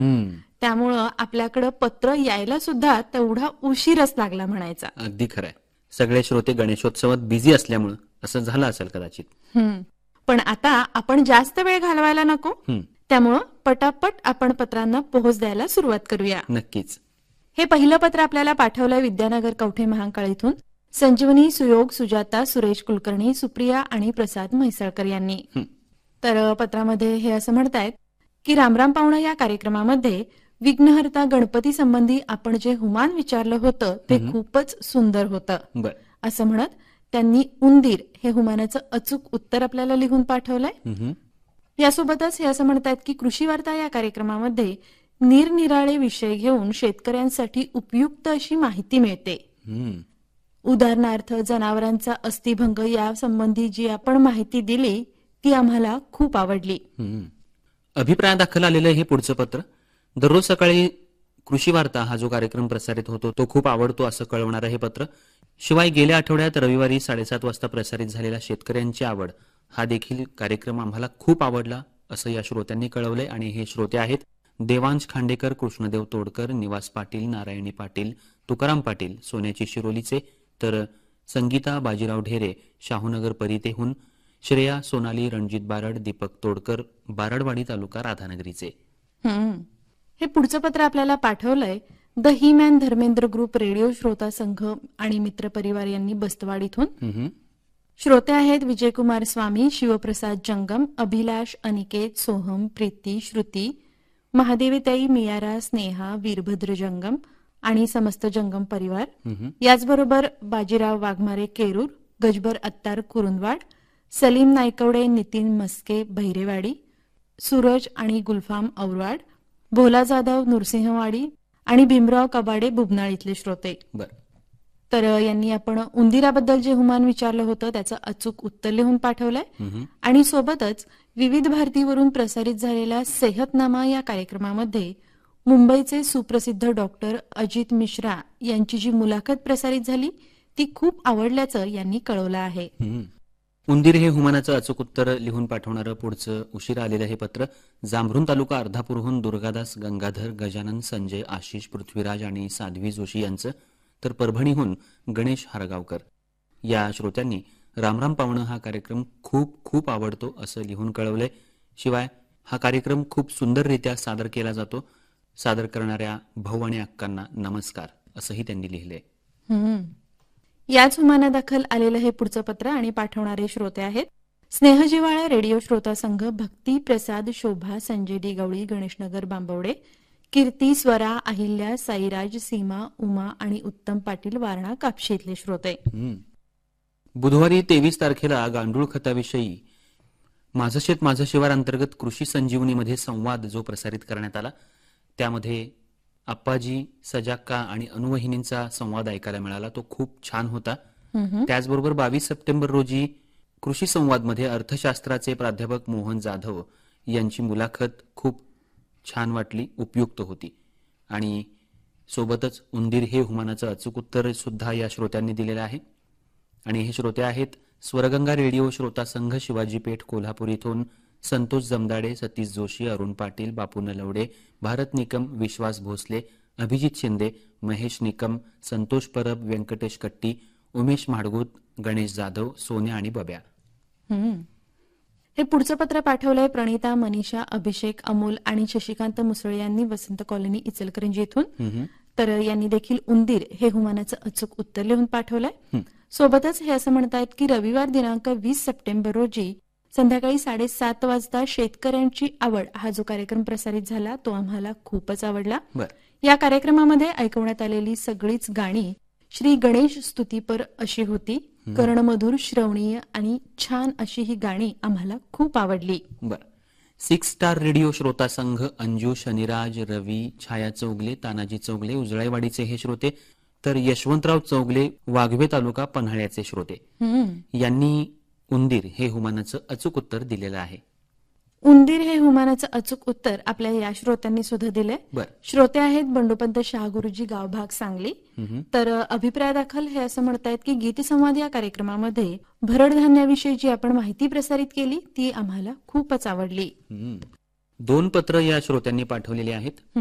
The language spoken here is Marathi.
त्यामुळं आपल्याकडं पत्र यायला सुद्धा तेवढा उशीरच लागला म्हणायचा. अगदी खरंय. सगळे श्रोते गणेशोत्सवात बिझी असल्यामुळं असं झालं असेल कदाचित. पण आता आपण जास्त वेळ घालवायला नको, त्यामुळं पटापट आपण पत्रांना पोहोच द्यायला सुरुवात करूया. नक्कीच. हे पहिलं पत्र आपल्याला पाठवलंय विद्यानगर कवठे महांकाळ इथून संजीवनी, सुयोग, सुजाता, सुरेश कुलकर्णी, सुप्रिया आणि प्रसाद म्हैसळकर यांनी. तर पत्रामध्ये हे असं म्हणतायत की रामराम पाहुणा या कार्यक्रमामध्ये विघ्नहर्ता गणपती संबंधी आपण जे हुमान विचारलं होतं ते खूपच सुंदर होतं असं म्हणत त्यांनी उंदीर हे हुमानाचं अचूक उत्तर आपल्याला लिहून पाठवलंय. यासोबतच हे असं म्हणतात की कृषी वार्ता या कार्यक्रमामध्ये निरनिराळे विषय घेऊन शेतकऱ्यांसाठी उपयुक्त अशी माहिती मिळते. उदाहरणार्थ जनावरांचा अस्थिभंग यासंबंधी जी आपण माहिती दिली ती आम्हाला खूप आवडली. अभिप्राय दाखल आलेलं हे पुढचं पत्र. दररोज सकाळी कृषी वार्ता हा जो कार्यक्रम प्रसारित होतो तो खूप आवडतो असं कळवणारं हे पत्र. शिवाय गेल्या आठवड्यात रविवारी 7:30 वाजता प्रसारित झालेला शेतकऱ्यांची आवड हा देखील कार्यक्रम आम्हाला खूप आवडला असं या श्रोत्यांनी कळवलंय. आणि हे श्रोते आहेत देवांश खांडेकर, कृष्णदेव तोडकर, निवास पाटील, नारायणी पाटील, तुकाराम पाटील सोन्याची शिरोलीचे, तर संगीता बाजीराव ढेरे शाहूनगर परितेहून, श्रेया सोनाली रणजित बारड, दीपक तोडकर बारडवाडी तालुका राधानगरीचे. हे पुढचं पत्र आपल्याला पाठवलंय the he man Dharmendra group radio श्रोता संघ आणि मित्र परिवार यांनी बस्तवाड इथून. श्रोते आहेत विजयकुमार स्वामी, शिवप्रसाद जंगम, अभिलाष, अनिकेत, सोहम, प्रीती, श्रुती, महादेवीताई, मियारा, स्नेहा, वीरभद्र जंगम आणि समस्त जंगम परिवार. याचबरोबर बाजीराव वाघमारे केरूर, गजबर अत्तार कुरुंदवाड, सलीम नायकवडे, नितीन मस्के बहिरेवाडी, सूरज आणि गुलफाम औरवाड, भोला जाधव नृसिंहवाडी आणि भीमराव कबाडे बुबनाळ इथले श्रोते. तर यांनी आपण उंदिराबद्दल जे हुमान विचारलं होतं त्याचं अचूक उत्तर लिहून पाठवलंय. आणि सोबतच विविध भारतीवरून प्रसारित झालेल्या सेहतनामा या कार्यक्रमामध्ये मुंबईचे सुप्रसिद्ध डॉक्टर अजित मिश्रा यांची जी मुलाखत प्रसारित झाली ती खूप आवडल्याचं यांनी कळवलं आहे. उंदीर हे हुमानाचं अचूक उत्तर लिहून पाठवणारं पुढचं उशिरा आलेलं हे पत्र जांभरून तालुका अर्धापूरहून दुर्गादास गंगाधर, गजानन, संजय, आशिष, पृथ्वीराज आणि साध्वी जोशी यांचं, तर परभणीहून गणेश हारगावकर या श्रोत्यांनी रामराम पाहुणं हा कार्यक्रम खूप खूप आवडतो असं लिहून कळवलंय. शिवाय हा कार्यक्रम खूप सुंदररित्या सादर केला जातो. सादर करणाऱ्या भाऊ आणि अक्कांना नमस्कार असंही त्यांनी लिहिलंय. याच हुमानादाखल आलेलं हे पुढचं पत्र आणि पाठवणारे श्रोते आहेत स्नेहजिवाळा रेडिओ श्रोता संघ, भक्ती, प्रसाद, शोभा, संजय डी गवळी, गणेशनगर बांबवडे, कीर्ती, स्वरा, अहिल्या, साईराज, सीमा, उमा आणि उत्तम पाटील वारणा कापशी इथले श्रोते. बुधवारी 23 तारखेला गांडूळ खताविषयी माझं शेत माझं शिवार अंतर्गत कृषी संजीवनीमध्ये संवाद जो प्रसारित करण्यात आला त्यामध्ये आप्पाजी, सजाक्का आणि अनुवहिनींचा संवाद ऐकायला मिळाला. तो खूप छान होता. त्याचबरोबर 22 सप्टेंबर रोजी कृषी संवादमध्ये अर्थशास्त्राचे प्राध्यापक मोहन जाधव यांची मुलाखत खूप छान वाटली, उपयुक्त होती. आणि सोबतच उंदीर हे हुमानाचं अचूक उत्तर सुद्धा या श्रोत्यांनी दिलेलं आहे. आणि हे श्रोते आहेत स्वरगंगा रेडिओ श्रोता संघ, शिवाजी पेठ, कोल्हापूर इथून संतोष जमदाडे, सतीश जोशी, अरुण पाटील, बापू नलवडे, भारत निकम, विश्वास भोसले, अभिजित शिंदे, महेश निकम, संतोष परब, व्यंकटेश कट्टी, उमेश म्हाडगूत, गणेश जाधव, सोन्या आणि बब्या. हे पुढचं पत्र पाठवलंय प्रणिता, मनीषा, अभिषेक, अमोल आणि शशिकांत मुसळे यांनी वसंत कॉलनी इचलकरंजी इथून. तर यांनी देखील उंदीर हे हुमानाचं अचूक उत्तर लिहून पाठवलंय. सोबतच हे असं म्हणतायत की रविवार दिनांक 20 सप्टेंबर रोजी संध्याकाळी 7:30 वाजता शेतकऱ्यांची आवड हा जो कार्यक्रम प्रसारित झाला तो आम्हाला खूपच आवडला. या कार्यक्रमामध्ये ऐकवण्यात आलेली सगळीच गाणी श्री गणेश स्तुतीपर अशी होती. कर्णमधुर, श्रवणीय आणि छान अशी ही गाणी आम्हाला खूप आवडली. 6 स्टार रेडिओ श्रोता संघ, अंजू, शनिराज, रवी, छाया चौगले, तानाजी चौगले उजळाईवाडीचे हे श्रोते, तर यशवंतराव चौगले वाघवे तालुका पन्हाळ्याचे श्रोते यांनी उंदीर हे हुमानाचं अचूक उत्तर दिलेलं आहे. उंदीर हे हुमानाचं अचूक उत्तर आपल्या या श्रोत्यांनी सुद्धा दिले. श्रोते आहेत बंडोपंत शहागुरुजी, गावभाग सांगली. तर अभिप्राय दाखल हे असं म्हणतायत की गीतसंवाद या कार्यक्रमामध्ये भरड धान्याविषयी जी आपण माहिती प्रसारित केली ती आम्हाला खूपच आवडली. 2 पत्र या श्रोत्यांनी पाठवलेली आहेत.